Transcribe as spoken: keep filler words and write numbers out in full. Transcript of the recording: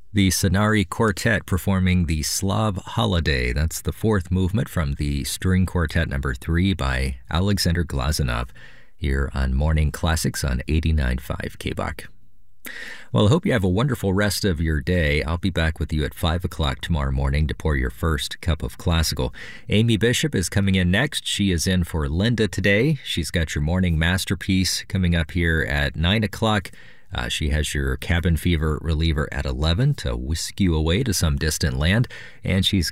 The Sonari Quartet performing the Slav Holiday. That's the fourth movement from the String Quartet number three by Alexander Glazunov here on Morning Classics on eighty-nine point five K B O C. Well, I hope you have a wonderful rest of your day. I'll be back with you at five o'clock tomorrow morning to pour your first cup of classical. Amy Bishop is coming in next. She is in for Linda today. She's got your morning masterpiece coming up here at nine o'clock. Uh, she has your cabin fever reliever at eleven to whisk you away to some distant land. And she's